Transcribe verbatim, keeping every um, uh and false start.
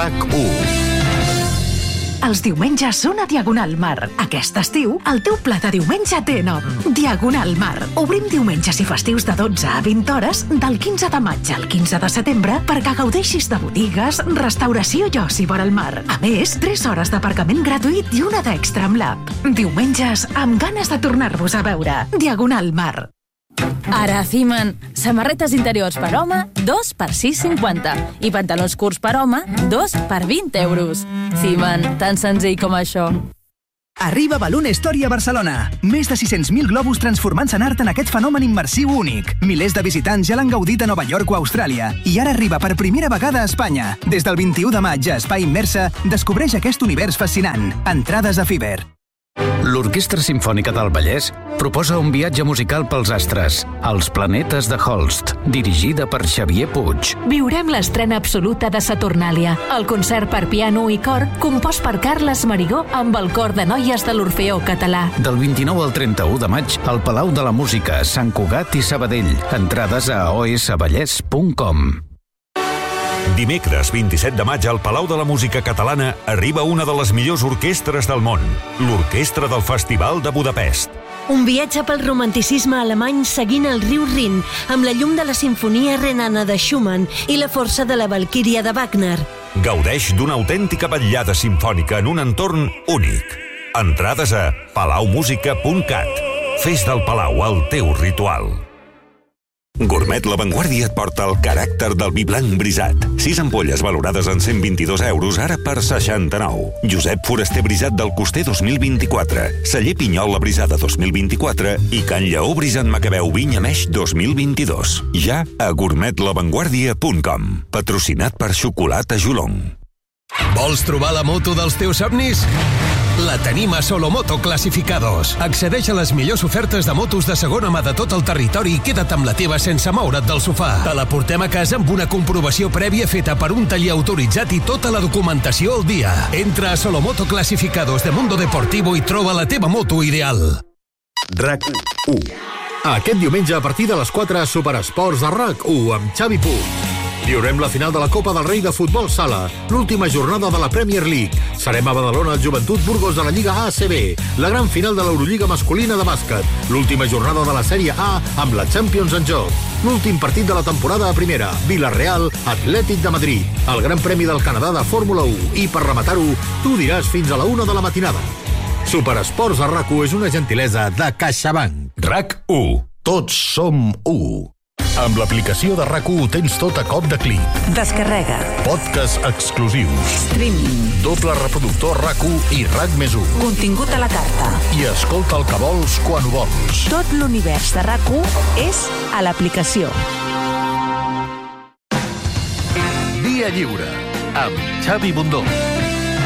RAC u. Els diumenges són a Diagonal Mar. Aquest estiu, el teu plat de diumenge té nom. Diagonal Mar. Obrim diumenges i festius de dotze a vint hores, del quinze de maig al quinze de setembre, perquè gaudeixis de botigues, restauració i oci vora el mar. A més, tres hores d'aparcament gratuït i una d'extra amb l'app. Diumenges amb ganes de tornar-vos a veure. Diagonal Mar. Ara a Ciman, samarretes interiors per home, dos per sis cinquanta. I pantalons curts per home, dos per vint euros. Ciman, tan senzill com això. Arriba Balloon Story a Barcelona. Més de sis-cents mil globus transformant-se en art en aquest fenomen immersiu únic. Milers de visitants ja l'han gaudit a Nova York o Austràlia. I ara arriba per primera vegada a Espanya. Des del vint-i-u de maig a Espai Immersa, descobreix aquest univers fascinant. Entrades a Fiverr. L'Orquestra Simfònica del Vallès proposa un viatge musical pels astres, Els planetes de Holst, dirigida per Xavier Puig. Viurem l'estrena absoluta de Saturnàlia, el concert per piano i cor compost per Carles Marigó amb el cor de noies de l'Orfeó Català. Del vint-i-nou al trenta-u de maig al Palau de la Música, Sant Cugat i Sabadell. Entrades a o s vallès punt com. Dimecres vint-i-set de maig al Palau de la Música Catalana arriba una de les millors orquestres del món, l'Orquestra del Festival de Budapest. Un viatge pel romanticisme alemany seguint el riu Rin, amb la llum de la Simfonia Renana de Schumann i la força de la Valquíria de Wagner. Gaudeix d'una autèntica vetllada simfònica en un entorn únic. Entrades a palau música punt cat. Fes del Palau el teu ritual. Gourmet La Vanguardia et porta el caràcter del vi blanc brisat. Sis ampolles valorades en cent vint-i-dos euros, ara per seixanta-nou. Josep Foraster Brisat del Coster dos mil vint-i-quatre. Celler Pinyola Brisada dos mil vint-i-quatre i Can Lleó Brisat Macabeu Vinya Meix dos mil vint-i-dos. Ja a gourmet la vanguardia punt com. Patrocinat per Xocolata Jolong. Vols trobar la moto dels teus somnis? La tenim a Solomoto Clasificados. Accedeix a les millors ofertes de motos de segona mà de tot el territori i queda't amb la teva sense moure't del sofà. Te la portem a casa amb una comprovació prèvia feta per un taller autoritzat i tota la documentació al dia. Entra a Solomoto Clasificados de Mundo Deportivo i troba la teva moto ideal. RAC u. Aquest diumenge a partir de les quatre, Superesports de RAC u amb Xavi Puig. Viurem la final de la Copa del Rei de Futbol Sala, l'última jornada de la Premier League. Serem a Badalona al Joventut Burgos de la Lliga A C B, la gran final de l'Eurolliga masculina de bàsquet, l'última jornada de la Sèrie A amb la Champions en joc, l'últim partit de la temporada a primera, Villarreal, Atlètic de Madrid, el Gran Premi del Canadà de Fórmula u i, per rematar-ho, tu diràs fins a la una de la matinada. Superesports a RAC u és una gentilesa de CaixaBank. RAC u. Tots som u. Amb l'aplicació de RAC u tens tot a cop de clic. Descarrega. Podcast exclusius. Streaming. Doble reproductor RAC u i RAC més u. Contingut a la carta. I escolta el que vols quan ho vols. Tot l'univers de RAC u és a l'aplicació. Via Lliure, amb Xavi Bundó.